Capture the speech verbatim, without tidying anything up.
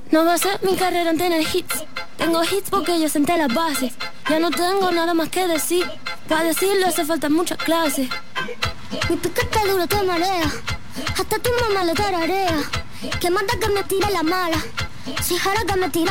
No va a ser mi carrera en tener hits. Tengo hits porque yo senté las bases. Ya no tengo nada más que decir. Para decirlo hace falta muchas clases. Mi piquete duro te marea. Hasta tu mamá lo tararea. Que manda que me tire la mala. Si jara que me tira